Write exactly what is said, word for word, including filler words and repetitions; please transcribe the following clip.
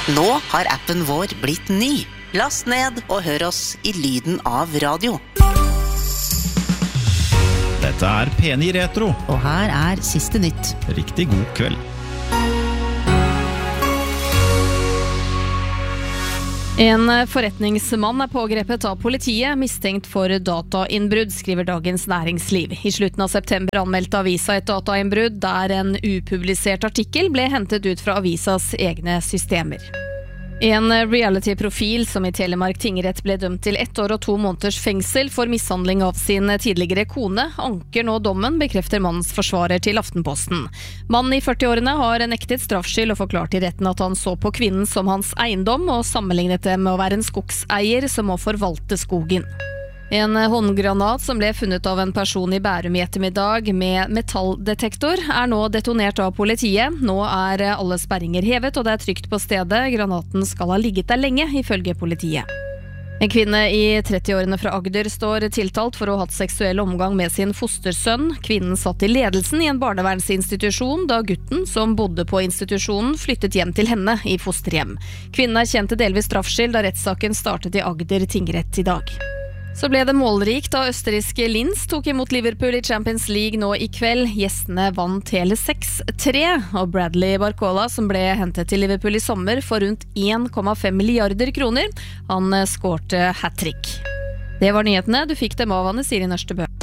Nå har appen vår blitt ny. Last ned og hør oss i lyden av radio. Dette er P ni Retro. Og her er siste nytt. Riktig god kveld. En forretningsmann er pågrepet av politiet, mistenkt for datainnbrudd, skriver Dagens Næringsliv. I slutten av september anmeldte avisa et datainnbrudd der en upublisert artikkel ble hentet ut fra avisas egne systemer. En reality-profil som i Telemark tingrett ble dømt til ett år og to måneders fengsel for mishandling av sin tidligere kone, anker nå dommen, bekrefter mannens forsvarer til Aftenposten. Mannen i førti-årene har nektet straffskyld og forklart i retten at han så på kvinnen som hans eiendom og sammenlignet det med å være en skogseier som må forvalte skogen. En håndgranat som ble funnet av en person i Bærum i ettermiddag med metalldetektor er nå detonert av politiet. Nå er alle sperringer hevet og det er trygt på stedet. Granaten skal ha ligget der lenge, ifølge politiet. En kvinne i tretti-årene fra Agder står tiltalt for å ha hatt seksuell omgang med sin fostersønn. Kvinnen satt i ledelsen i en barnevernsinstitusjon da gutten som bodde på institusjonen flyttet hjem til henne i fosterhjem. Kvinnen er kjent til delvis straffskyld da rettssaken startet i Agder tingrett i dag. Så ble det målrikt da østerrikske Linz tok imot Liverpool i Champions League nå i kveld. Gjestene vant hele seks tre, og Bradley Barcola, som ble hentet til Liverpool i sommer for rundt en komma fem milliarder kroner, han skårte hat-trick. Det var nyhetene, du fikk dem av Anne Siri Nørstebø.